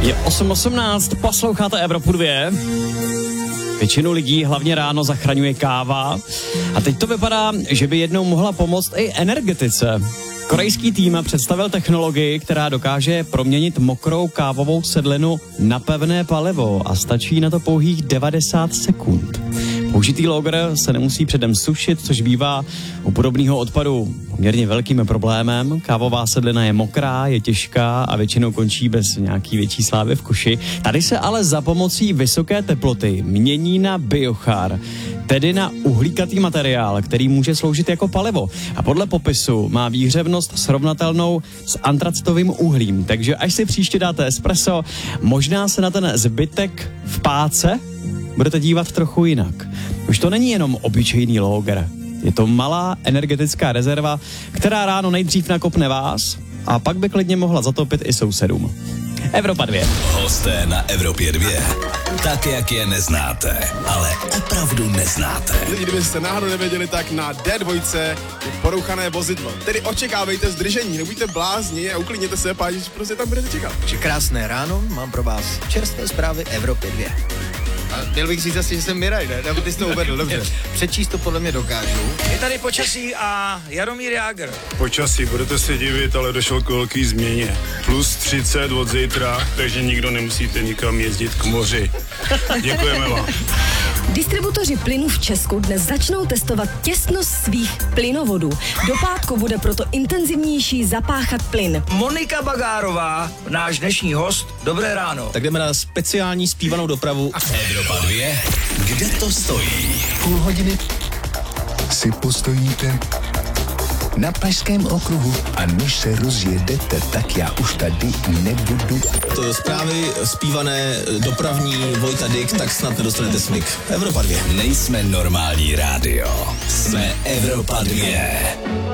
Je 8:18, posloucháte Evropu 2. Většinu lidí hlavně ráno zachraňuje káva. A teď to vypadá, že by jednou mohla pomoct i energetice. Korejský tým představil technologii, která dokáže proměnit mokrou kávovou sedlinu na pevné palivo a stačí na to pouhých 90 sekund. Použitý lager se nemusí předem sušit, což bývá u podobného odpadu poměrně velkým problémem. Kávová sedlina je mokrá, je těžká a většinou končí bez nějaký větší slávy v koši. Tady se ale za pomocí vysoké teploty mění na biochar, tedy na uhlíkatý materiál, který může sloužit jako palivo. A podle popisu má výhřevnost srovnatelnou s antracitovým uhlím. Takže až si příště dáte espresso, možná se na ten zbytek v páce budete dívat trochu jinak. Už to není jenom obyčejný lager. Je to malá energetická rezerva, která ráno nejdřív nakopne vás a pak by klidně mohla zatopit i sousedům. Evropa 2. Hosté na Evropě 2. Tak, jak je neznáte, ale opravdu neznáte. Lidi, kdybyste náhodou nevěděli, tak na D2 je porouchané vozidlo. Tedy očekávejte zdržení, nebuďte blázni a uklidněte se, páči, prostě tam budete čekat. Takže krásné ráno, mám pro vás čerstvé zprávy Evropy 2. A měl bych říct asi, že jsem Miraj, ne? Nebo ty jsi to uvedl, dobře. Přečíst to podle mě dokážu. Je tady počasí a Jaromír Jágr. Počasí, budete se divit, ale došlo k velký změně. Plus 30 od zítra, takže nikdo nemusíte nikam jezdit k moři. Děkujeme vám. Distributoři plynu v Česku dnes začnou testovat těsnost svých plynovodů. Do pátku bude proto intenzivnější zapáchat plyn. Monika Bagárová, náš dnešní host. Dobré ráno. Tak jdeme na speciální zpívanou dopravu. Evropa 2. Kde to stojí? Půl hodiny si postojíte na Pražském okruhu a než se rozjedete, tak já už tady nebudu. To zprávy zpívané dopravní Vojta Dyk, tak snad nedostanete smyk. Evropa 2. Nejsme normální rádio. Jsme Evropa 2.